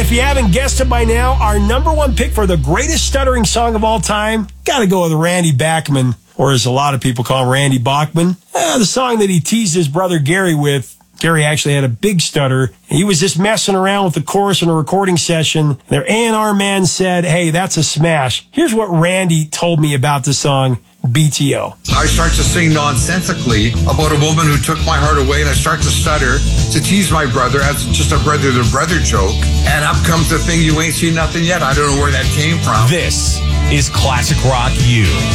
If you haven't guessed it by now, our number one pick for the greatest stuttering song of all time, got to go with Randy Bachman, or as a lot of people call him, Randy Bachman. The song that he teased his brother Gary with. Gary actually had a big stutter. He was just messing around with the chorus in a recording session. Their A&R man said, hey, that's a smash. Here's what Randy told me about the song BTO. I start to sing nonsensically about a woman who took my heart away, and I start to stutter to tease my brother as just a brother-to-brother joke. And up comes the thing, you ain't seen nothing yet. I don't know where that came from. This is Classic Rock U.